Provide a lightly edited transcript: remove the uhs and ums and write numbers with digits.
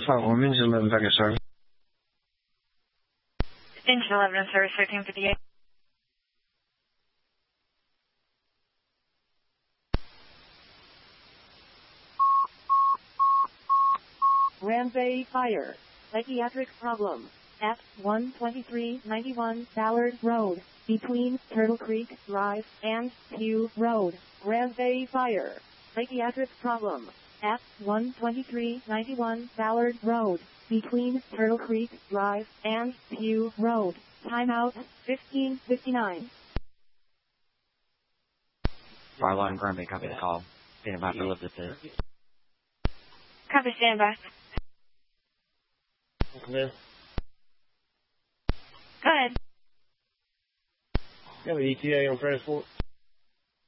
Platform Engine 11 Vega service. Engine 11 service 1358. Ramsay Fire. Psychiatric problem. At 12391 Ballard Road, between Turtle Creek Drive and Pew Road. Ramsay Fire. Psychiatric problem. At 12391 Ballard Road, between Turtle Creek Drive and Pew Road. Timeout 15:59. Farline Granby, copy the call. Stand by for lift assist. Copy, stand by. Come in. Go ahead. You have an ETA on transport?